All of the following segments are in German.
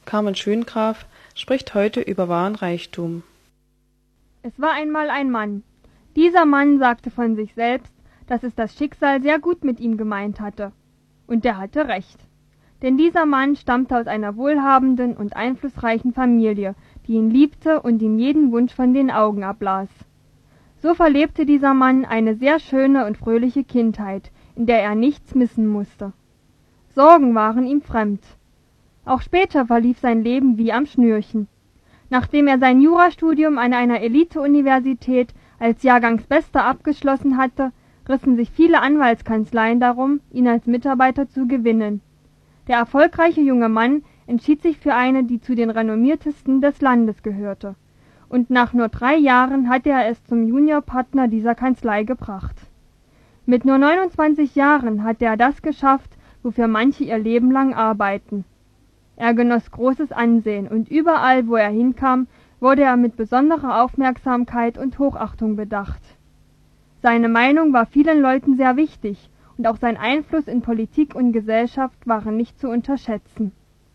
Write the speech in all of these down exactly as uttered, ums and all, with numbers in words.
Carmen Schöngraf spricht heute über wahren Reichtum. Es war einmal ein Mann. Dieser Mann sagte von sich selbst, dass es das Schicksal sehr gut mit ihm gemeint hatte. Und er hatte recht. Denn dieser Mann stammte aus einer wohlhabenden und einflussreichen Familie, die ihn liebte und ihm jeden Wunsch von den Augen ablas. So verlebte dieser Mann eine sehr schöne und fröhliche Kindheit, in der er nichts missen musste. Sorgen waren ihm fremd. Auch später verlief sein Leben wie am Schnürchen. Nachdem er sein Jurastudium an einer Elite-Universität als Jahrgangsbester abgeschlossen hatte, rissen sich viele Anwaltskanzleien darum, ihn als Mitarbeiter zu gewinnen. Der erfolgreiche junge Mann entschied sich für eine, die zu den renommiertesten des Landes gehörte. Und nach nur drei Jahren hatte er es zum Juniorpartner dieser Kanzlei gebracht. Mit nur neunundzwanzig Jahren hatte er das geschafft, wofür manche ihr Leben lang arbeiten. Er genoss großes Ansehen und überall, wo er hinkam, wurde er mit besonderer Aufmerksamkeit und Hochachtung bedacht. Seine Meinung war vielen Leuten sehr wichtig und auch sein Einfluss in Politik und Gesellschaft waren nicht zu unterschätzen.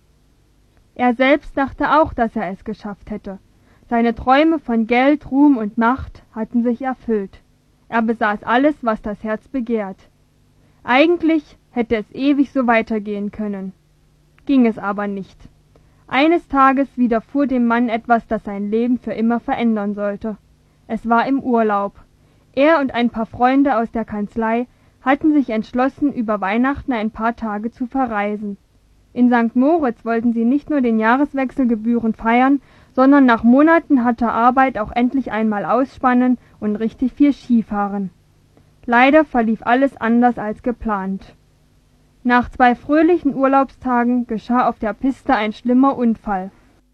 Er selbst dachte auch, dass er es geschafft hätte. Seine Träume von Geld, Ruhm und Macht hatten sich erfüllt. Er besaß alles, was das Herz begehrt. Eigentlich hätte es ewig so weitergehen können. Ging es aber nicht. Eines Tages widerfuhr dem Mann etwas, das sein Leben für immer verändern sollte. Es war im Urlaub. Er und ein paar Freunde aus der Kanzlei hatten sich entschlossen, über Weihnachten ein paar Tage zu verreisen. In Sankt Moritz wollten sie nicht nur den Jahreswechsel gebührend feiern, sondern nach Monaten harter Arbeit auch endlich einmal ausspannen und richtig viel Skifahren. Leider verlief alles anders als geplant. Nach zwei fröhlichen Urlaubstagen geschah auf der Piste ein schlimmer Unfall.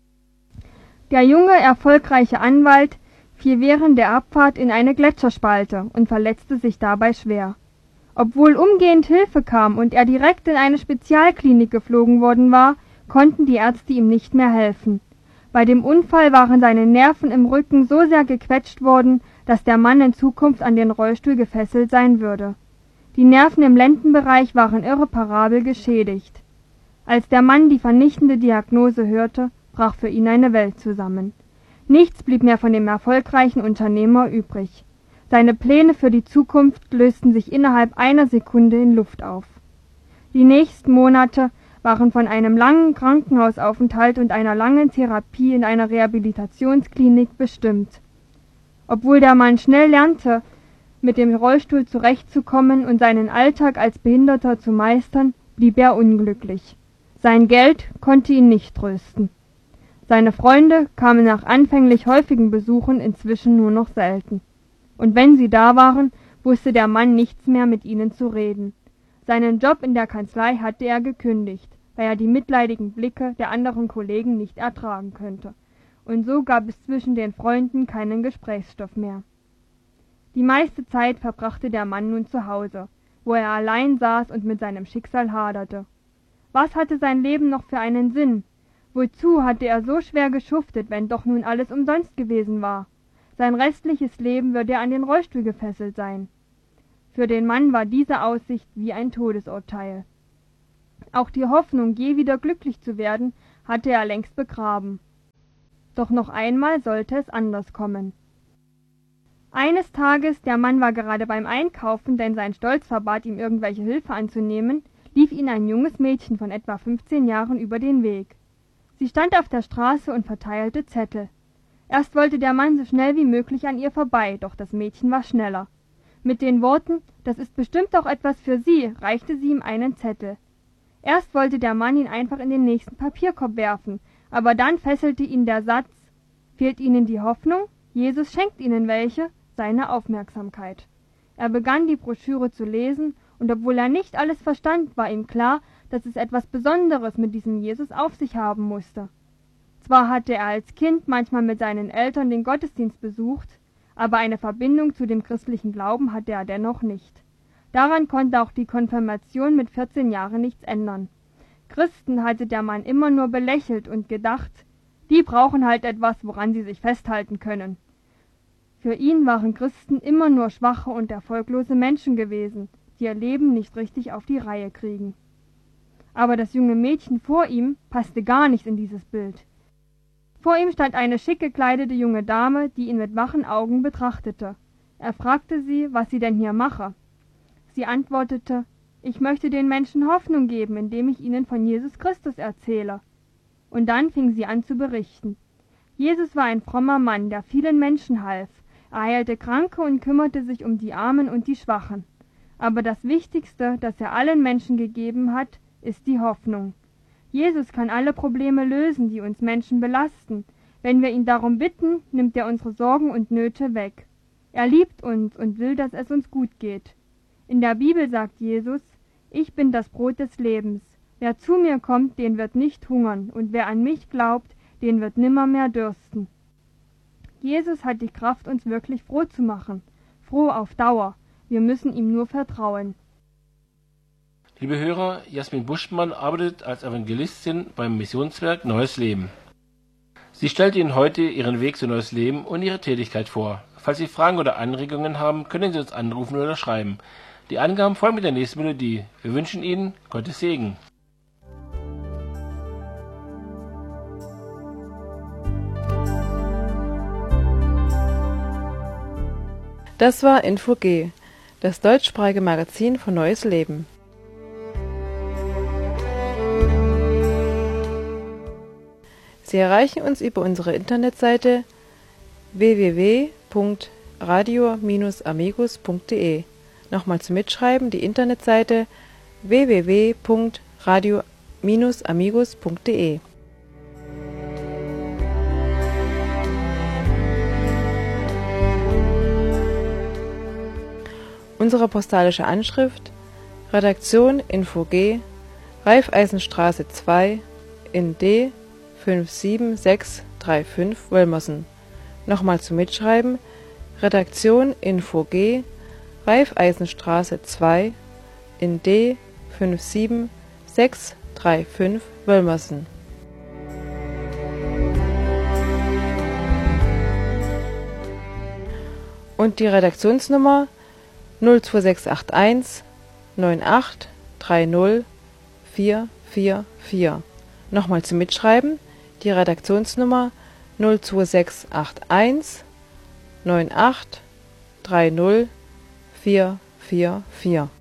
Der junge, erfolgreiche Anwalt fiel während der Abfahrt in eine Gletscherspalte und verletzte sich dabei schwer. Obwohl umgehend Hilfe kam und er direkt in eine Spezialklinik geflogen worden war, konnten die Ärzte ihm nicht mehr helfen. Bei dem Unfall waren seine Nerven im Rücken so sehr gequetscht worden, dass der Mann in Zukunft an den Rollstuhl gefesselt sein würde. Die Nerven im Lendenbereich waren irreparabel geschädigt. Als der Mann die vernichtende Diagnose hörte, brach für ihn eine Welt zusammen. Nichts blieb mehr von dem erfolgreichen Unternehmer übrig. Seine Pläne für die Zukunft lösten sich innerhalb einer Sekunde in Luft auf. Die nächsten Monate waren von einem langen Krankenhausaufenthalt und einer langen Therapie in einer Rehabilitationsklinik bestimmt. Obwohl der Mann schnell lernte, mit dem Rollstuhl zurechtzukommen und seinen Alltag als Behinderter zu meistern, blieb er unglücklich. Sein Geld konnte ihn nicht trösten. Seine Freunde kamen nach anfänglich häufigen Besuchen inzwischen nur noch selten. Und wenn sie da waren, wusste der Mann nichts mehr mit ihnen zu reden. Seinen Job in der Kanzlei hatte er gekündigt, weil er die mitleidigen Blicke der anderen Kollegen nicht ertragen könnte. Und so gab es zwischen den Freunden keinen Gesprächsstoff mehr. Die meiste Zeit verbrachte der Mann nun zu Hause, wo er allein saß und mit seinem Schicksal haderte. Was hatte sein Leben noch für einen Sinn? Wozu hatte er so schwer geschuftet, wenn doch nun alles umsonst gewesen war? Sein restliches Leben würde er an den Rollstuhl gefesselt sein. Für den Mann war diese Aussicht wie ein Todesurteil. Auch die Hoffnung, je wieder glücklich zu werden, hatte er längst begraben. Doch noch einmal sollte es anders kommen. Eines Tages, der Mann war gerade beim Einkaufen, denn sein Stolz verbat ihm irgendwelche Hilfe anzunehmen, lief ihm ein junges Mädchen von etwa fünfzehn Jahren über den Weg. Sie stand auf der Straße und verteilte Zettel. Erst wollte der Mann so schnell wie möglich an ihr vorbei, doch das Mädchen war schneller. Mit den Worten, das ist bestimmt auch etwas für Sie, reichte sie ihm einen Zettel. Erst wollte der Mann ihn einfach in den nächsten Papierkorb werfen, aber dann fesselte ihn der Satz, fehlt Ihnen die Hoffnung? Jesus schenkt Ihnen welche, seine Aufmerksamkeit. Er begann die Broschüre zu lesen, und obwohl er nicht alles verstand, war ihm klar, dass es etwas Besonderes mit diesem Jesus auf sich haben musste. Zwar hatte er als Kind manchmal mit seinen Eltern den Gottesdienst besucht, aber eine Verbindung zu dem christlichen Glauben hatte er dennoch nicht. Daran konnte auch die Konfirmation mit vierzehn Jahren nichts ändern. Christen hatte der Mann immer nur belächelt und gedacht, die brauchen halt etwas, woran sie sich festhalten können. Für ihn waren Christen immer nur schwache und erfolglose Menschen gewesen, die ihr Leben nicht richtig auf die Reihe kriegen. Aber das junge Mädchen vor ihm passte gar nicht in dieses Bild. Vor ihm stand eine schick gekleidete junge Dame, die ihn mit wachen Augen betrachtete. Er fragte sie, was sie denn hier mache. Sie antwortete: »Ich möchte den Menschen Hoffnung geben, indem ich ihnen von Jesus Christus erzähle.« Und dann fing sie an zu berichten. Jesus war ein frommer Mann, der vielen Menschen half. Er heilte Kranke und kümmerte sich um die Armen und die Schwachen. Aber das Wichtigste, das er allen Menschen gegeben hat, ist die Hoffnung. Jesus kann alle Probleme lösen, die uns Menschen belasten. Wenn wir ihn darum bitten, nimmt er unsere Sorgen und Nöte weg. Er liebt uns und will, dass es uns gut geht. In der Bibel sagt Jesus: »Ich bin das Brot des Lebens. Wer zu mir kommt, den wird nicht hungern, und wer an mich glaubt, den wird nimmermehr dürsten.« Jesus hat die Kraft, uns wirklich froh zu machen. Froh auf Dauer. Wir müssen ihm nur vertrauen. Liebe Hörer, Jasmin Buschmann arbeitet als Evangelistin beim Missionswerk Neues Leben. Sie stellt Ihnen heute ihren Weg zu Neues Leben und ihre Tätigkeit vor. Falls Sie Fragen oder Anregungen haben, können Sie uns anrufen oder schreiben. Die Angaben folgen mit der nächsten Melodie. Wir wünschen Ihnen Gottes Segen. Das war Info G, das deutschsprachige Magazin von Neues Leben. Sie erreichen uns über unsere Internetseite w w w punkt radio Bindestrich amigos punkt de. Nochmal zum Mitschreiben die Internetseite w w w punkt radio Bindestrich amigos punkt de. Unsere postalische Anschrift: Redaktion Info G, Raiffeisenstraße zwei in D fünf sieben sechs drei fünf Wölmersen. Nochmal zum Mitschreiben: Redaktion Info G, Raiffeisenstraße zwei in D fünf sieben sechs drei fünf Wölmersen. Und die Redaktionsnummer null zwei sechs acht eins neun acht drei null vier vier vier. Nochmal zum Mitschreiben: die Redaktionsnummer null zwei sechs acht eins neun acht drei null vier vier vier.